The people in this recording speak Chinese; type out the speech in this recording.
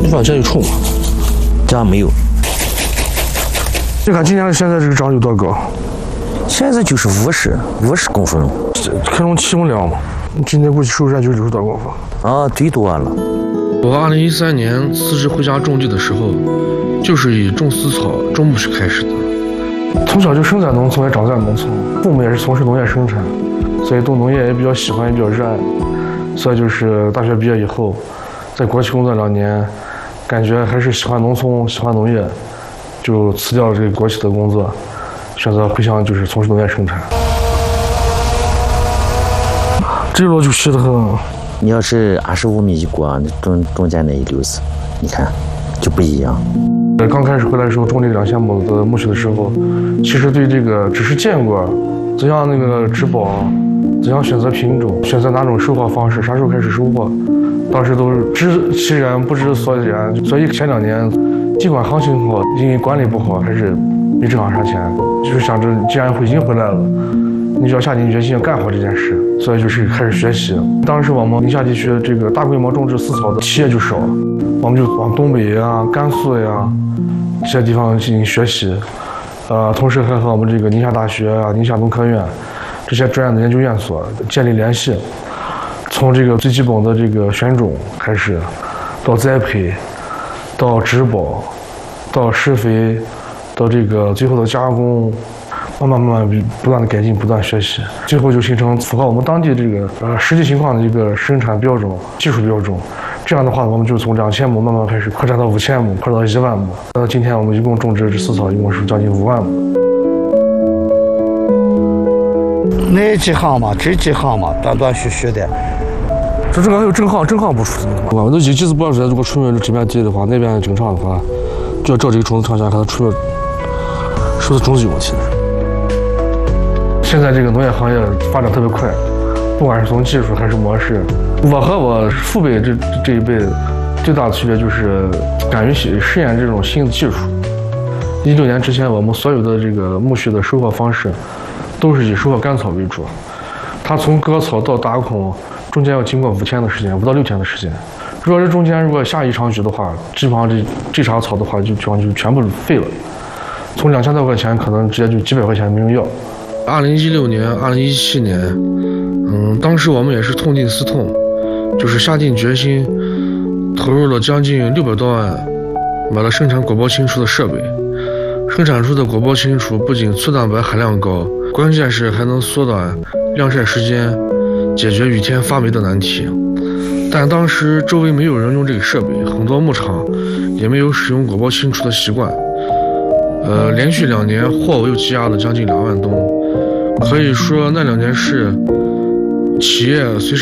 往这里冲， 这样没有。 你看今年现在这个涨有多高？ 现在就是50公分， 看种气温量嘛。今年估计收山就60多公分。 啊，最多了。 我2013年辞职回家种地的时候，就是以种丝草、种苜蓿开始的。 从小就生在农村，也长在农村，父母也是从事农业生产，所以对农业也比较喜欢，也比较热爱。所以就是大学毕业以后，在国企工作2年，感觉还是喜欢农村，喜欢农业，就辞掉了这个国企的工作，选择回乡就是从事农业生产。这路就细得很。 你要是25米一过，中间那一溜子，你看就不一样。 刚开始回来的时候种这个2000亩的苜蓿的时候，其实对这个只是见过，怎样那个植保，怎样选择品种，选择哪种收获方式，啥时候开始收获，当时都是知其然不知所以然。所以前2年尽管行情好，因为管理不好，还是没挣上啥钱。就是想着既然已经回来了，你就要下定决心要干好这件事，所以就是开始学习。当时我们宁夏地区这个大规模种植丝草的企业就少，我们就往东北呀、甘肃呀这些地方进行学习，同时还和我们这个宁夏大学啊、宁夏农科院这些专业的研究院所建立联系，从这个最基本的这个选种开始，到栽培，到植保，到施肥，到这个最后的加工。慢慢不断的改进，不断学习，最后就形成符合我们当地这个实际情况的一个生产标准、技术标准。这样的话，我们就从2000亩慢慢开始扩展到5000亩，扩展到1万亩。到今天我们一共种植这丝草一共是将近5万亩。 那几行嘛，这几行嘛，断断续续的。 这还有正行不出的。我都一直不知道，如果出面这边地的话，那边正常的话，就要照这个种子长下，看它出面是不是种子有问题的。现在这个农业行业发展特别快，不管是从技术还是模式，我和我父辈这一辈最大的区别就是敢于试验这种新的技术。16年之前，我们所有的这个苜蓿的收获方式都是以收获干草为主，它从割草到打孔中间要经过5天的时间，5到6天的时间。如果这中间下一场雨的话，基本上这场草的话就全部废了，从2000多块钱可能直接就几百块钱没人要。 2016年、2017年，当时我们也是痛定思痛，就是下定决心，投入了将近600多万，买了生产果孢清除的设备。生产出的果孢清除不仅粗蛋白含量高，关键是还能缩短晾晒时间，解决雨天发霉的难题。但当时周围没有人用这个设备，很多牧场也没有使用果孢清除的习惯。连续2年货物又积压了将近2万吨。可以说那2年是企业随时